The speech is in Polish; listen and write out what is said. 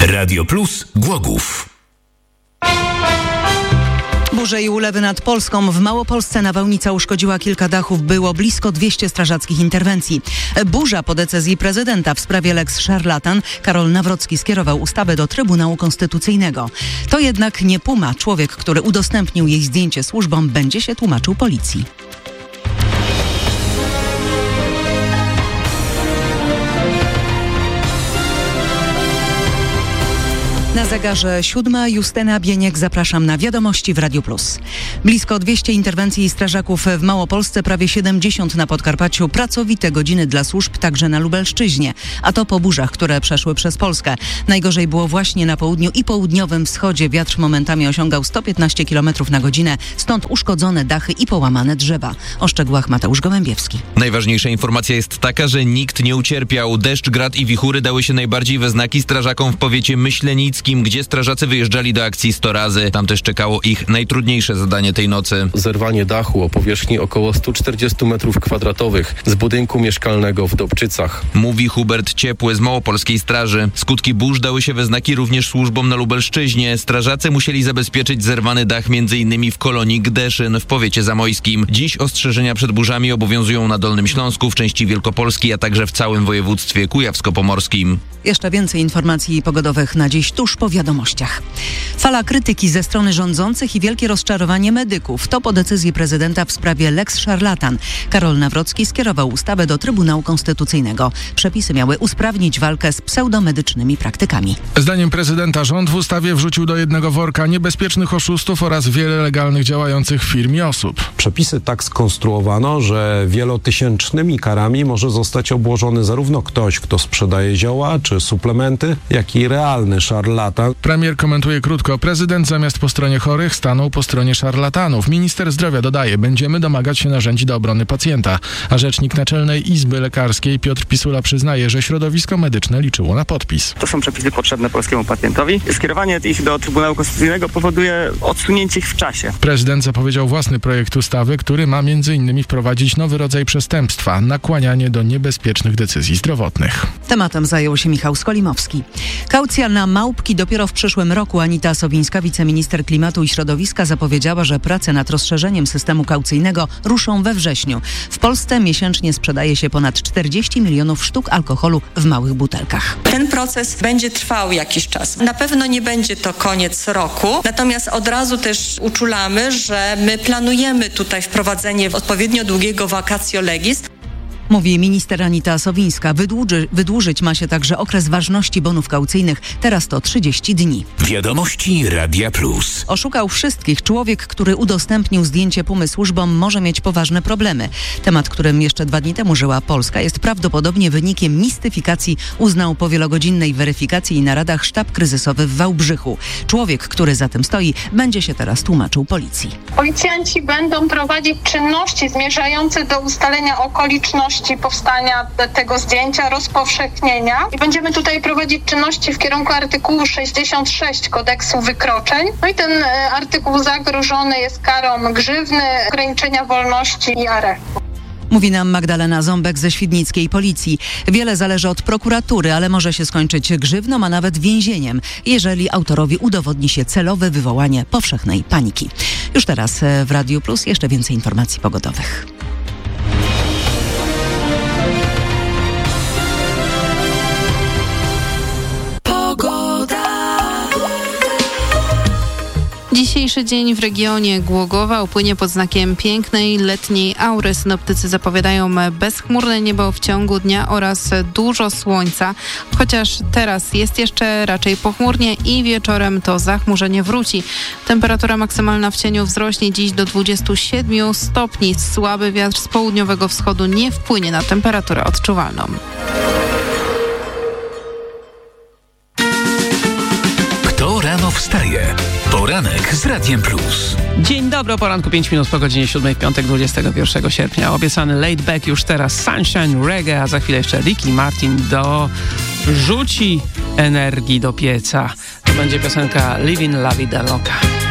Radio Plus Głogów. Burze i ulewy nad Polską. W Małopolsce nawałnica uszkodziła kilka dachów. Było blisko 200 strażackich interwencji. Burza po decyzji prezydenta w sprawie lex szarlatan. Karol Nawrocki skierował ustawę do Trybunału Konstytucyjnego. To jednak nie Puma. Człowiek, który udostępnił jej zdjęcie służbom, będzie się tłumaczył policji. Na zegarze 7. Justyna Bieniek, zapraszam na wiadomości w Radiu Plus. Blisko 200 interwencji strażaków w Małopolsce, prawie 70 na Podkarpaciu, pracowite godziny dla służb także na Lubelszczyźnie, a to po burzach, które przeszły przez Polskę. Najgorzej było właśnie na południu i południowym wschodzie. Wiatr momentami osiągał 115 km na godzinę, stąd uszkodzone dachy i połamane drzewa. O szczegółach Mateusz Gołębiewski. Najważniejsza informacja jest taka, że nikt nie ucierpiał. Deszcz, grad i wichury dały się najbardziej we znaki strażakom w powiecie myślenickim, gdzie strażacy wyjeżdżali do akcji 100 razy. Tam też czekało ich najtrudniejsze zadanie tej nocy. Zerwanie dachu o powierzchni około 140 m2 z budynku mieszkalnego w Dobczycach. Mówi Hubert Ciepły z Małopolskiej Straży. Skutki burz dały się we znaki również służbom na Lubelszczyźnie. Strażacy musieli zabezpieczyć zerwany dach m.in. w kolonii Gdeszyn w powiecie zamojskim. Dziś ostrzeżenia przed burzami obowiązują na Dolnym Śląsku, w części Wielkopolski, a także w całym województwie kujawsko-pomorskim. Jeszcze więcej informacji pogodowych na dziś tuż po wiadomościach. Fala krytyki ze strony rządzących i wielkie rozczarowanie medyków. To po decyzji prezydenta w sprawie lex szarlatan. Karol Nawrocki skierował ustawę do Trybunału Konstytucyjnego. Przepisy miały usprawnić walkę z pseudomedycznymi praktykami. Zdaniem prezydenta rząd w ustawie wrzucił do jednego worka niebezpiecznych oszustów oraz wiele legalnych działających firm i osób. Przepisy tak skonstruowano, że wielotysięcznymi karami może zostać obłożony zarówno ktoś, kto sprzedaje zioła czy suplementy, jak i realny szarlatan. Premier komentuje krótko. Prezydent zamiast po stronie chorych stanął po stronie szarlatanów. Minister zdrowia dodaje, będziemy domagać się narzędzi do obrony pacjenta. A rzecznik Naczelnej Izby Lekarskiej Piotr Pisula przyznaje, że środowisko medyczne liczyło na podpis. To są przepisy potrzebne polskiemu pacjentowi. Skierowanie ich do Trybunału Konstytucyjnego powoduje odsunięcie ich w czasie. Prezydent zapowiedział własny projekt ustawy, który ma m.in. wprowadzić nowy rodzaj przestępstwa – nakłanianie do niebezpiecznych decyzji zdrowotnych. Tematem zajął się Michał Skolimowski. Kaucja na małpki dopiero w przyszłym roku. Anita Sowińska, wiceminister klimatu i środowiska, zapowiedziała, że prace nad rozszerzeniem systemu kaucyjnego ruszą we wrześniu. W Polsce miesięcznie sprzedaje się ponad 40 milionów sztuk alkoholu w małych butelkach. Ten proces będzie trwał jakiś czas. Na pewno nie będzie to koniec roku, natomiast od razu też uczulamy, że my planujemy tutaj wprowadzenie odpowiednio długiego vacatio legis. Mówi minister Anita Sowińska. Wydłużyć ma się także okres ważności bonów kaucyjnych. Teraz to 30 dni. Wiadomości Radia Plus. Oszukał wszystkich. Człowiek, który udostępnił zdjęcie Pumy służbom, może mieć poważne problemy. Temat, którym jeszcze 2 dni temu żyła Polska, jest prawdopodobnie wynikiem mistyfikacji, uznał po wielogodzinnej weryfikacji i naradach sztab kryzysowy w Wałbrzychu. Człowiek, który za tym stoi, będzie się teraz tłumaczył policji. Policjanci będą prowadzić czynności zmierzające do ustalenia okoliczności powstania tego zdjęcia, rozpowszechnienia i będziemy tutaj prowadzić czynności w kierunku artykułu 66 kodeksu wykroczeń. No i ten artykuł zagrożony jest karą grzywny, ograniczenia wolności i aresztu. Mówi nam Magdalena Ząbek ze świdnickiej policji. Wiele zależy od prokuratury, ale może się skończyć grzywną, a nawet więzieniem, jeżeli autorowi udowodni się celowe wywołanie powszechnej paniki. Już teraz w Radiu Plus jeszcze więcej informacji pogodowych. Dzisiejszy dzień w regionie Głogowa upłynie pod znakiem pięknej letniej aury. Synoptycy zapowiadają bezchmurne niebo w ciągu dnia oraz dużo słońca, chociaż teraz jest jeszcze raczej pochmurnie i wieczorem to zachmurzenie wróci. Temperatura maksymalna w cieniu wzrośnie dziś do 27 stopni. Słaby wiatr z południowego wschodu nie wpłynie na temperaturę odczuwalną. Kto rano wstaje? Poranek z Radiem Plus. Dzień dobry, o poranku 5 minut po godzinie 7, piątek 21 sierpnia. Obiecany laid back już teraz Sunshine Reggae, a za chwilę jeszcze Ricky Martin dorzuci energii do pieca. To będzie piosenka Living La Vida Loca.